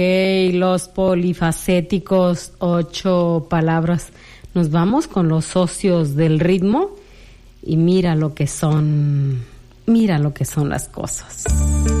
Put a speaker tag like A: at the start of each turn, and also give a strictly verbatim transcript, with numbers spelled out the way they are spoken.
A: Hey, los polifacéticos, ocho palabras. Nos vamos con los socios del ritmo y mira lo que son, mira lo que son las cosas.